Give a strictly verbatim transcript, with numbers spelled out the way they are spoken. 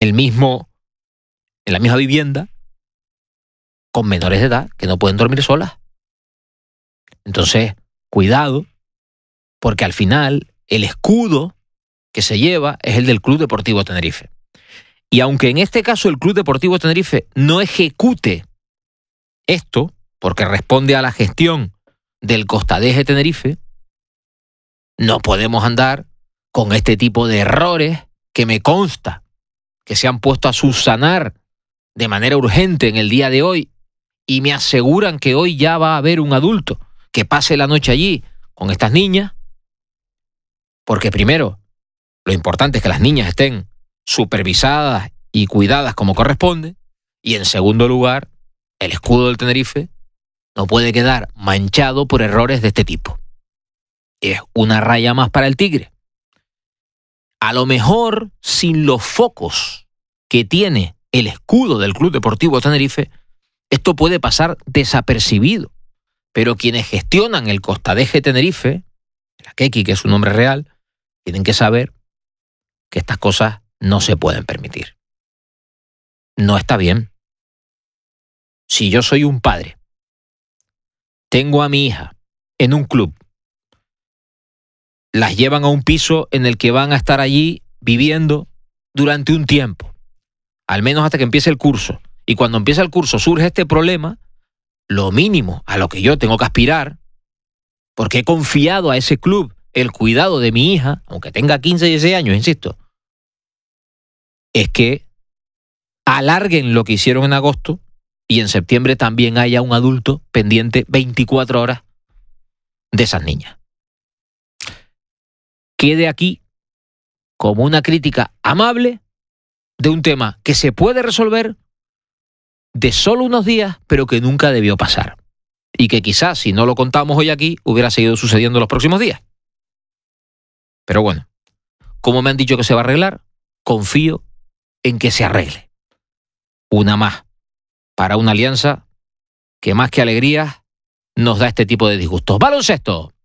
el mismo, en la misma vivienda con menores de edad que no pueden dormir solas. Entonces, cuidado, porque al final el escudo que se lleva es el del Club Deportivo Tenerife. Y aunque en este caso el Club Deportivo Tenerife no ejecute esto, porque responde a la gestión del Costadeje Tenerife, no podemos andar con este tipo de errores que me consta que se han puesto a subsanar de manera urgente en el día de hoy y me aseguran que hoy ya va a haber un adulto que pase la noche allí con estas niñas, porque primero, lo importante es que las niñas estén supervisadas y cuidadas como corresponde, y en segundo lugar, el escudo del Tenerife no puede quedar manchado por errores de este tipo. Es una raya más para el tigre. A lo mejor, sin los focos que tiene el escudo del Club Deportivo Tenerife, esto puede pasar desapercibido. Pero quienes gestionan el Costadeje Tenerife, la Keki, que es su nombre real, tienen que saber que estas cosas no se pueden permitir. No está bien. Si yo soy un padre, tengo a mi hija en un club, las llevan a un piso en el que van a estar allí viviendo durante un tiempo, al menos hasta que empiece el curso. Y cuando empieza el curso surge este problema, lo mínimo a lo que yo tengo que aspirar, porque he confiado a ese club el cuidado de mi hija, aunque tenga quince, dieciséis años, insisto, es que alarguen lo que hicieron en agosto y en septiembre también haya un adulto pendiente veinticuatro horas de esas niñas. Quede aquí como una crítica amable de un tema que se puede resolver de solo unos días, pero que nunca debió pasar. Y que quizás, si no lo contamos hoy aquí, hubiera seguido sucediendo los próximos días. Pero bueno, como me han dicho que se va a arreglar, confío en que se arregle. Una más para una alianza que más que alegrías nos da este tipo de disgustos. ¡Baloncesto!